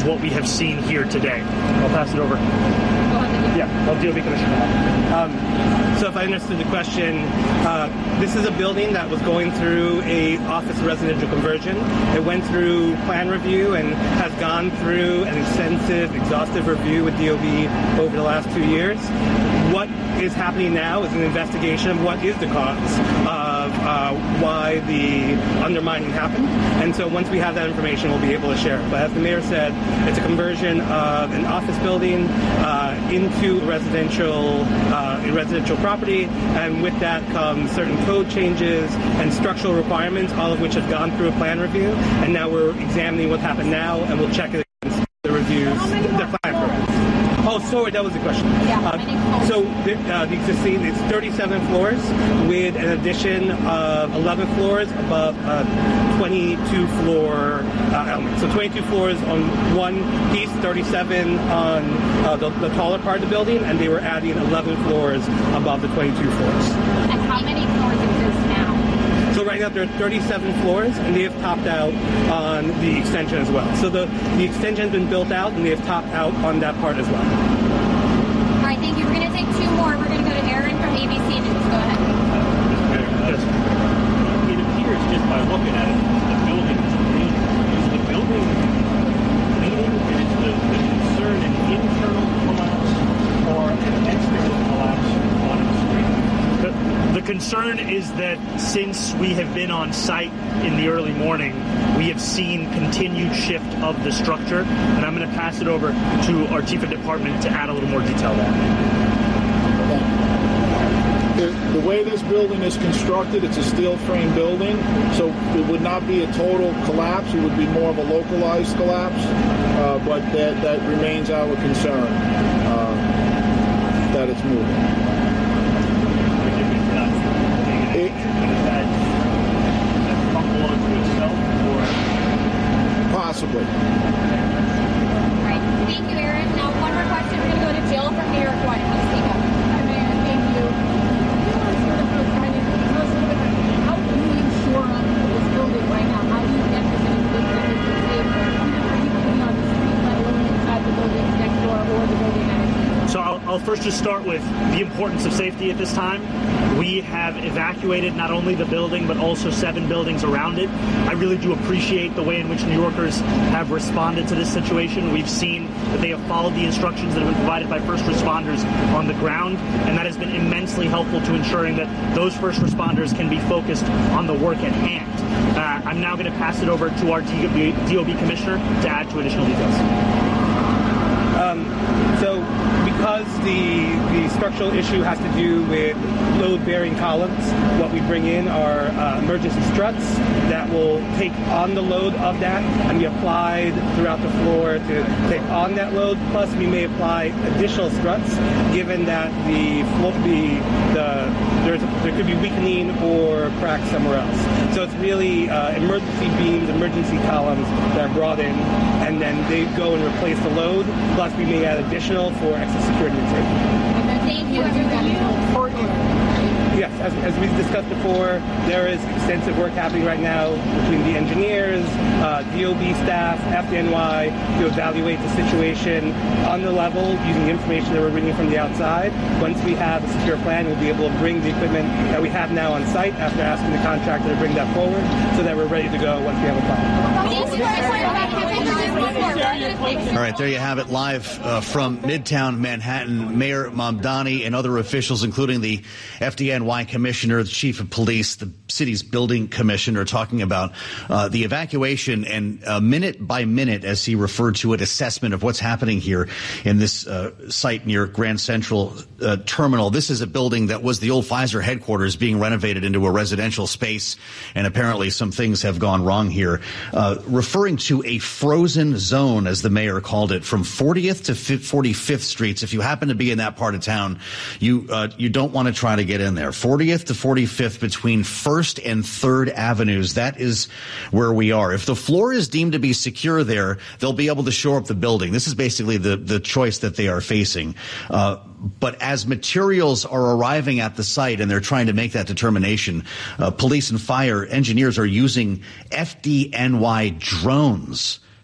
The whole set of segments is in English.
is what we have seen here today. I'll pass it over. Yeah, DOB Commissioner. So if I understood the question, this is a building that was going through a office residential conversion. It went through plan review and has gone through an extensive, exhaustive review with DOB over the last 2 years. What is happening now is an investigation of what is the cause of why the undermining happened. And so once we have that information, we'll be able to share it. But as the mayor said, it's a conversion of an office building into residential property, and with that comes certain code changes and structural requirements, all of which have gone through a plan review. And now we're examining what happened now, and we'll check it against the reviews, the plan programs. Oh, sorry, that was the question. So the existing, it's 37 floors with an addition of 11 floors above 22-floor element. So 22 floors on one piece, 37 on the taller part of the building, and they were adding 11 floors above the 22 floors. And how many floors exist now? So right now there are 37 floors, and they have topped out on the extension as well. So the extension has been built out, and they have topped out on that part as well. All right, thank you. We're going to take two more. We're going to go to Aaron from ABC News. Go ahead. Yes. It appears just by looking at it, the building is leaning. Is the building leaning, and it's the concern an internal collapse or an external collapse on its street? The concern is that since we have been on site in the early morning, we have seen continued shift of the structure, and I'm going to pass it over to our chief of department to add a little more detail there. The way this building is constructed, it's a steel frame building, so it would not be a total collapse. It would be more of a localized collapse, but that remains our concern, that it's moving. Possibly. Right. Thank you, Aaron. Now, one more question. We're going to go to Jill from New York One. Please speak up. Hi, Mayor. Thank you. How do you ensure on this building right now? How do you get this into the building safe? Are you putting on the street, let alone inside the building next door or the building next? So I'll first just start with the importance of safety at this time. We have evacuated not only the building, but also 7 buildings around it. I really do appreciate the way in which New Yorkers have responded to this situation. We've seen that they have followed the instructions that have been provided by first responders on the ground, and that has been immensely helpful to ensuring that those first responders can be focused on the work at hand. I'm now going to pass it over to our DOB Commissioner to add to additional details. So because the structural issue has to do with load-bearing columns, what we bring in are emergency struts that will take on the load of that and be applied throughout the floor to take on that load. Plus, we may apply additional struts, given that there could be weakening or cracks somewhere else. So it's really emergency beams, emergency columns that are brought in, and then they go and replace the load. Plus, we may add additional for extra security and safety. Thank you, everybody. Yes, as we discussed before, there is extensive work happening right now between the engineers, DOB staff, FDNY, to evaluate the situation on the level using the information that we're bringing from the outside. Once we have a secure plan, we'll be able to bring the equipment that we have now on site after asking the contractor to bring that forward so that we're ready to go once we have a plan. All right, there you have it, live from Midtown Manhattan. Mayor Mamdani and other officials, including the FDNY commissioner, the chief of police, the city's building commissioner, talking about the evacuation and minute by minute, as he referred to it, assessment of what's happening here in this site near Grand Central Terminal. This is a building that was the old Pfizer headquarters being renovated into a residential space, and apparently some things have gone wrong here. Referring to a frozen zone, as the mayor called it, from 40th to 45th Streets. If you happen to be in that part of town, you don't want to try to get in there. 40th to 45th between 1st and 3rd Avenues. That is where we are. If the floor is deemed to be secure there, they'll be able to shore up the building. This is basically the choice that they are facing. But as materials are arriving at the site and they're trying to make that determination, police and fire engineers are using FDNY drones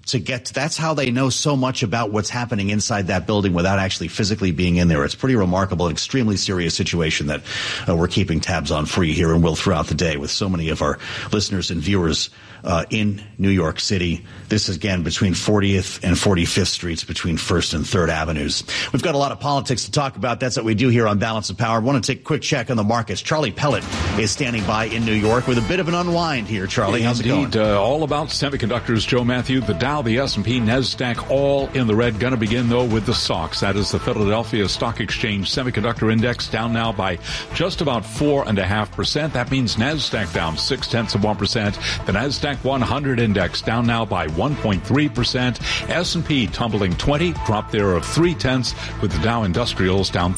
to get to, that's how they know so much about what's happening inside that building without actually physically being in there. It's pretty remarkable, an extremely serious situation that we're keeping tabs on for you here and will throughout the day with so many of our listeners and viewers in New York City. This is, again, between 40th and 45th Streets, between 1st and 3rd Avenues. We've got a lot of politics to talk about. That's what we do here on Balance of Power. I want to take a quick check on the markets. Charlie Pellet is standing by in New York with a bit of an unwind here. Charlie, how's it going? All about semiconductors, Joe Matthew. The Dow, the S&P, NASDAQ, all in the red. Going to begin, though, with the SOX. That is the Philadelphia Stock Exchange Semiconductor Index, down now by just about 4.5%. That means NASDAQ down 0.6%. The NASDAQ 100 Index down now by 1.3%. S&P tumbling 20, drop there of 0.3%, with the Dow Industrials down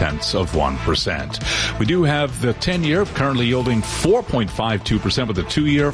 0.3%. We do have the 10-year currently yielding 4.52%, with the 2-year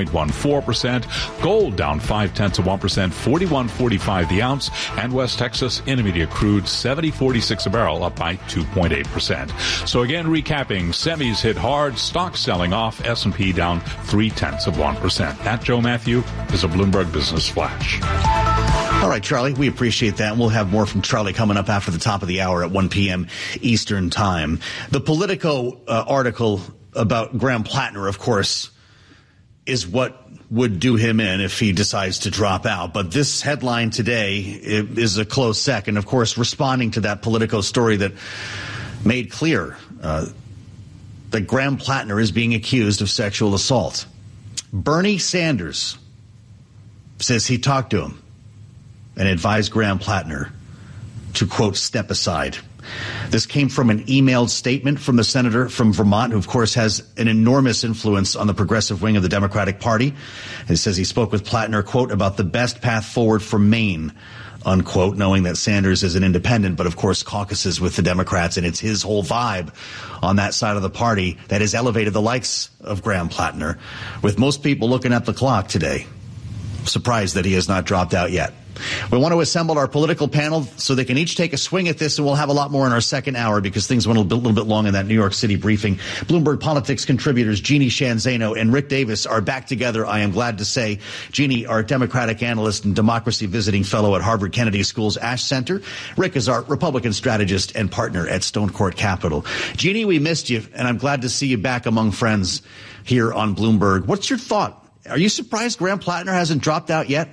4.14%. Gold down 0.5%, 41.45 the ounce, and West Texas Intermediate crude 70.46 a barrel, up by 2.8%. So again, recapping, semis hit hard, stocks selling off, S&P down 0.3%. That, Joe Matthew, is a Bloomberg Business Flash. All right, Charlie, we appreciate that. We'll have more from Charlie coming up after the top of the hour at 1 p.m. Eastern Time. The Politico article about Graham Plattner, of course, is what would do him in if he decides to drop out. But this headline today is a close second, of course, responding to that Politico story that made clear that Graham Plattner is being accused of sexual assault. Bernie Sanders says he talked to him and advised Graham Plattner to, quote, step aside. This came from an emailed statement from the senator from Vermont, who, of course, has an enormous influence on the progressive wing of the Democratic Party. He says he spoke with Plattner, quote, about the best path forward for Maine, unquote, knowing that Sanders is an independent, but, of course, caucuses with the Democrats, and it's his whole vibe on that side of the party that has elevated the likes of Graham Plattner, with most people looking at the clock today, surprised that he has not dropped out yet. We want to assemble our political panel so they can each take a swing at this, and we'll have a lot more in our second hour because things went a little bit long in that New York City briefing. Bloomberg Politics contributors Jeannie Sheehan Zaino and Rick Davis are back together, I am glad to say. Jeannie, our Democratic analyst and democracy visiting fellow at Harvard Kennedy School's Ash Center. Rick is our Republican strategist and partner at Stone Court Capital. Jeannie, we missed you, and I'm glad to see you back among friends here on Bloomberg. What's your thought? Are you surprised Graham Plattner hasn't dropped out yet?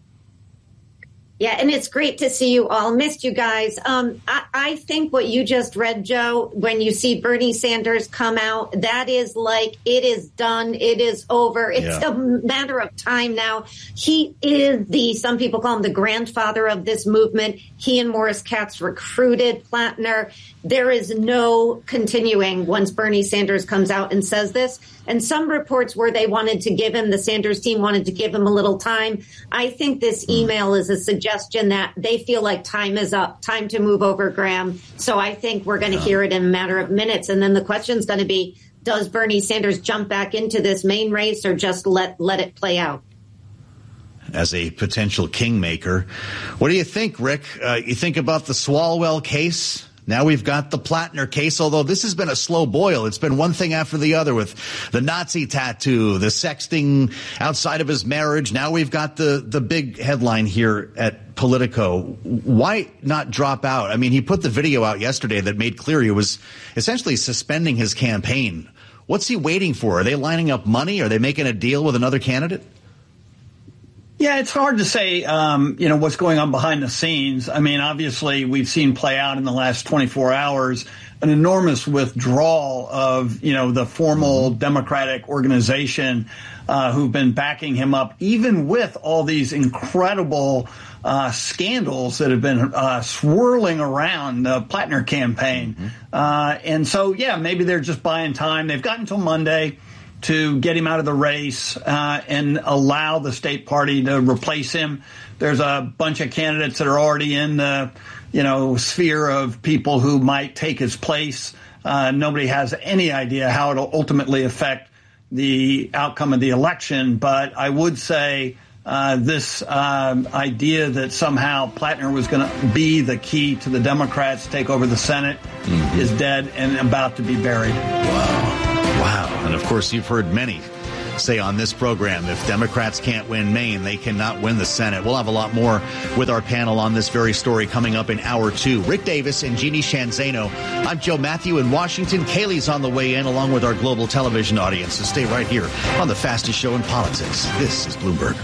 Yeah, and it's great to see you all. Missed you guys. I think what you just read, Joe, when you see Bernie Sanders come out, that is like it is done. It is over. It's a matter of time now. He is some people call him the grandfather of this movement. He and Morris Katz recruited Plattner. There is no continuing once Bernie Sanders comes out and says this. And some reports where they wanted to give him, the Sanders team wanted to give him a little time. I think this email is a suggestion that they feel like time is up, time to move over Graham. So I think we're going to hear it in a matter of minutes. And then the question is going to be, does Bernie Sanders jump back into this main race or just let it play out? As a potential kingmaker. What do you think, Rick? You think about the Swalwell case? Now we've got the Plattner case, although this has been a slow boil. It's been one thing after the other with the Nazi tattoo, the sexting outside of his marriage. Now we've got the big headline here at Politico. Why not drop out? I mean, he put the video out yesterday that made clear he was essentially suspending his campaign. What's he waiting for? Are they lining up money? Are they making a deal with another candidate? Yeah, it's hard to say, what's going on behind the scenes. I mean, obviously, we've seen play out in the last 24 hours an enormous withdrawal of, the formal Democratic organization who've been backing him up, even with all these incredible scandals that have been swirling around the Plattner campaign. And so, maybe they're just buying time. They've got until Monday to get him out of the race and allow the state party to replace him. There's a bunch of candidates that are already in the, sphere of people who might take his place. Nobody has any idea how it'll ultimately affect the outcome of the election. But I would say this idea that somehow Plattner was going to be the key to the Democrats take over the Senate is dead and about to be buried. Wow. And, of course, you've heard many say on this program. If Democrats can't win Maine, they cannot win the Senate. We'll have a lot more with our panel on this very story coming up in hour 2. Rick Davis and Jeannie Shanzano. I'm Joe Matthew in Washington. Kaylee's on the way in along with our global television audience. So stay right here on the fastest show in politics. This is Bloomberg.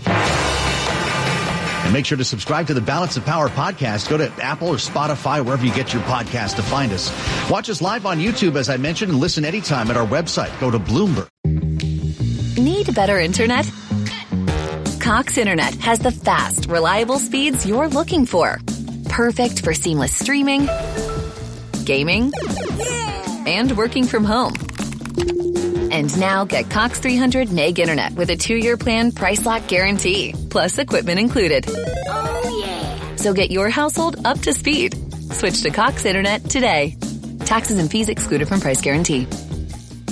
And make sure to subscribe to the Balance of Power podcast. Go to Apple or Spotify, wherever you get your podcast, to find us. Watch us live on YouTube, as I mentioned, and listen anytime at our website. Go to Bloomberg. Need better internet? Cox Internet has the fast, reliable speeds you're looking for. Perfect for seamless streaming, gaming, and working from home. And now get Cox 300 meg internet with a 2-year plan, price lock guarantee, plus equipment included. Oh, yeah. So get your household up to speed. Switch to Cox Internet today. Taxes and fees excluded from price guarantee.